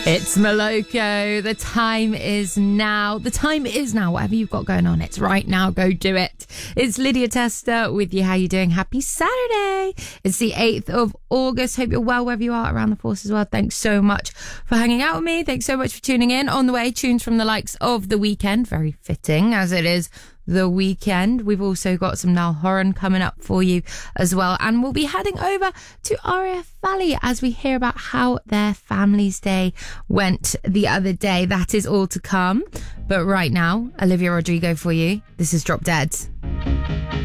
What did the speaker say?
It's Moloko. The time is now. The time is now. Whatever you've got going on, it's right now. Go do it. It's Lydia Tester with you. How you doing? Happy Saturday. It's the 8th of August. Hope you're well wherever you are around the force as well. Thanks so much for hanging out with me. Thanks so much for tuning in. On the way, tunes from the likes of The Weeknd. Very fitting as it is The Weeknd. We've also got some Niall Horan coming up for you as well. And we'll be heading over to RAF Valley as we hear about how their family's day went the other day. That is all to come. But right now, Olivia Rodrigo for you. This is Drop Dead.